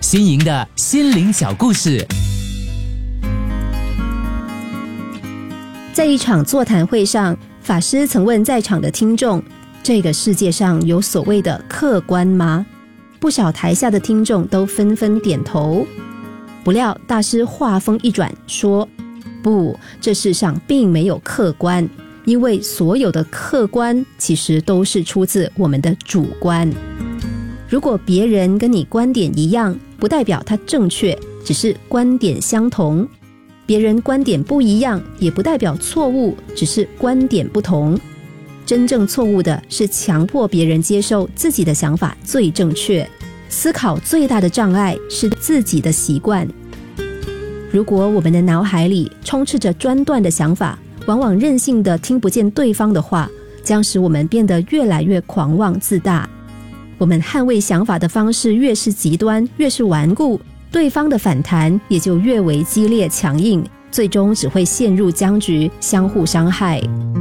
新颖的心灵小故事。 在一场座谈会上，法师曾问在场的听众，这个世界上有所谓的客观吗？不少台下的听众都纷纷点头。不料大师话锋一转说，不，这世上并没有客观，因为所有的客观其实都是出自我们的主观。如果别人跟你观点一样，不代表他正确，只是观点相同。别人观点不一样，也不代表错误，只是观点不同。真正错误的是强迫别人接受自己的想法最正确。思考最大的障碍是自己的习惯。如果我们的脑海里充斥着专断的想法，往往任性的听不见对方的话，将使我们变得越来越狂妄自大。我们捍卫想法的方式越是极端，越是顽固，对方的反弹也就越为激烈强硬，最终只会陷入僵局，相互伤害。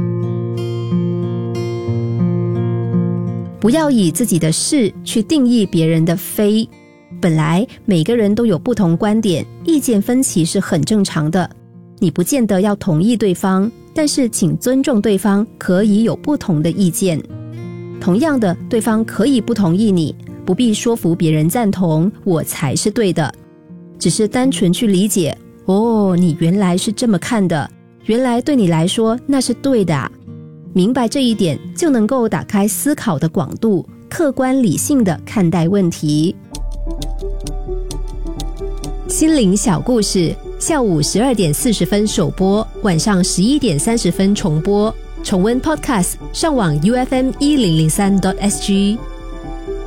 不要以自己的是去定义别人的非。本来每个人都有不同观点，意见分歧是很正常的。你不见得要同意对方，但是请尊重对方可以有不同的意见。同样的，对方可以不同意你，不必说服别人赞同我才是对的，只是单纯去理解，哦，你原来是这么看的，原来对你来说那是对的啊。明白这一点，就能够打开思考的广度，客观理性地看待问题。心灵小故事，下午12点40分首播，晚上11点30分重播。重温 Podcast， 上网 UFM1003.SG。